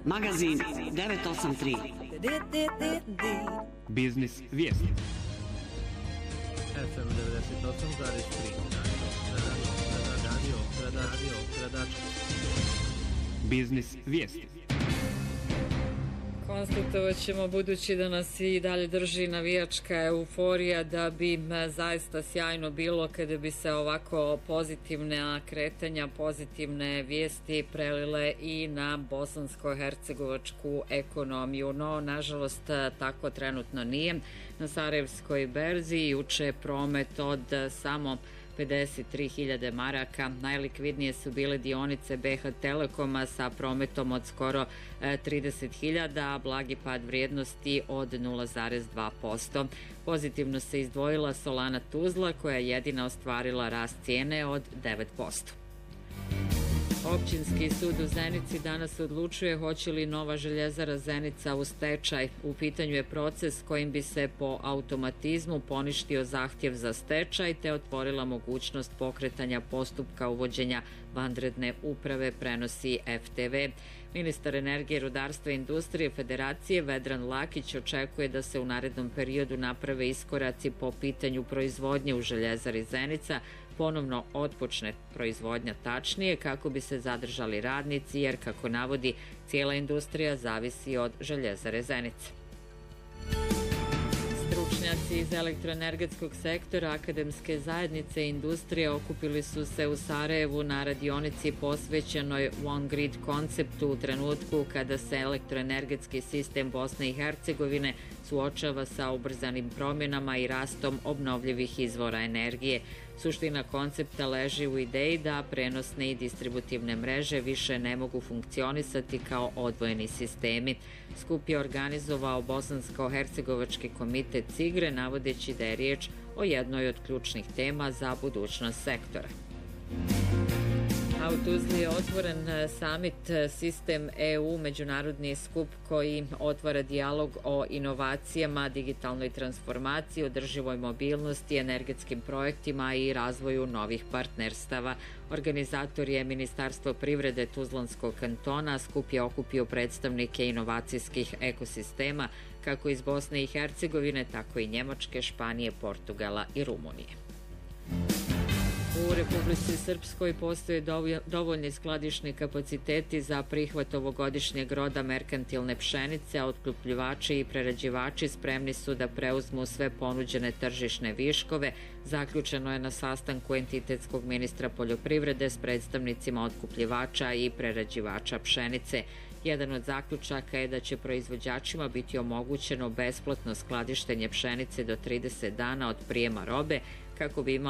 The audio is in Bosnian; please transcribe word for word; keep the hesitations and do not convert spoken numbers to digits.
Magazin devet osam tri. Biznis vijesti. ef em devedeset osam zarez tri. Radio, radio, gradački. Biznis vijesti. Konstatovat ćemo, budući da nas i dalje drži navijačka euforija, da bi zaista sjajno bilo kada bi se ovako pozitivne kretanja, pozitivne vijesti prelile i na bosansko-hercegovačku ekonomiju. No, nažalost, tako trenutno nije. Na Sarajevskoj berzi juče je promet od samo pedeset tri hiljade maraka. Najlikvidnije su bile dionice be ha Telekoma sa prometom od skoro trideset hiljada, a blagi pad vrijednosti od nula zarez dva posto. Pozitivno se izdvojila Solana Tuzla, koja je jedina ostvarila rast cijene od devet posto. Općinski sud u Zenici danas odlučuje hoće li nova željezara Zenica u stečaj. U pitanju je proces kojim bi se po automatizmu poništio zahtjev za stečaj te otvorila mogućnost pokretanja postupka uvođenja vanredne uprave, prenosi ef te ve. Ministar energije, rudarstva i industrije Federacije Vedran Lakić očekuje da se u narednom periodu naprave iskoraci po pitanju proizvodnje u željezari Zenica, ponovno otpočne proizvodnja tačnije kako bi se zadržali radnici, jer kako navodi, cijela industrija zavisi od željezare Zenica. Stručnjaci iz elektroenergetskog sektora, akademske zajednice i industrije okupili su se u Sarajevu na radionici posvećenoj One Grid konceptu u trenutku kada se elektroenergetski sistem Bosne i Hercegovine suočava sa ubrzanim promjenama i rastom obnovljivih izvora energije. Suština koncepta leži u ideji da prenosne i distributivne mreže više ne mogu funkcionisati kao odvojeni sistemi. Skup je organizovao Bosansko-hercegovački komitet Cigre, navodeći da je riječ o jednoj od ključnih tema za budućnost sektora. A u Tuzli je otvoren summit Sistem e u, međunarodni skup koji otvara dijalog o inovacijama, digitalnoj transformaciji, održivoj mobilnosti, energetskim projektima i razvoju novih partnerstava. Organizator je Ministarstvo privrede Tuzlanskog kantona. Skup je okupio predstavnike inovacijskih ekosistema kako iz Bosne i Hercegovine, tako i Njemačke, Španije, Portugala i Rumunije. U Republici Srpskoj postoje dovoljni skladišni kapaciteti za prihvat ovogodišnjeg roda merkantilne pšenice, a otkupljivači i prerađivači spremni su da preuzmu sve ponuđene tržišne viškove. Zaključeno je na sastanku entitetskog ministra poljoprivrede s predstavnicima otkupljivača i prerađivača pšenice. Jedan od zaključaka je da će proizvođačima biti omogućeno besplatno skladištenje pšenice do trideset dana od prijema robe, kako bi imali